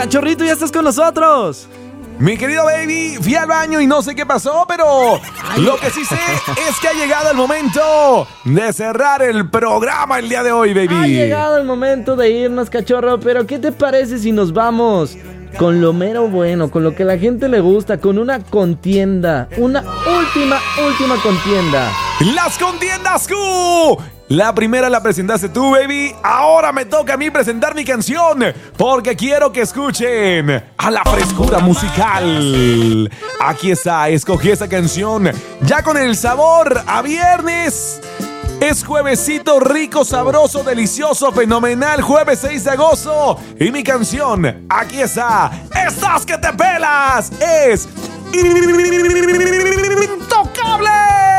Cachorrito, ya estás con nosotros. Mi querido baby, fui al baño y no sé qué pasó, pero lo que sí sé es que ha llegado el momento de cerrar el programa el día de hoy, baby. Ha llegado el momento de irnos, cachorro, pero ¿qué te parece si nos vamos con lo mero bueno, con lo que a la gente le gusta, con una contienda, una última contienda? ¡Las contiendas Q! La primera la presentaste tú, baby. Ahora me toca a mí presentar mi canción, porque quiero que escuchen a la frescura musical. Aquí está, escogí esa canción ya con el sabor a viernes. Es juevesito rico, sabroso, delicioso, fenomenal, jueves 6 de agosto. Y mi canción, aquí está, ¡Estás que te pelas! Es Intocable.